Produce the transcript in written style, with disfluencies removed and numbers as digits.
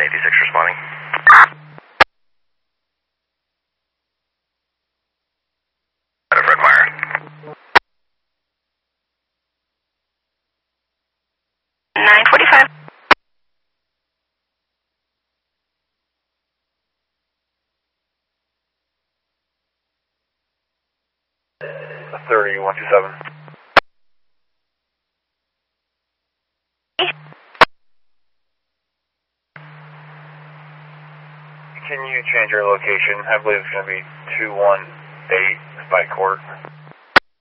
986 responding. Out of Fred Meyer. 945. Thirty 127. Can you change your location? I believe it's going to be 218 Spike Court.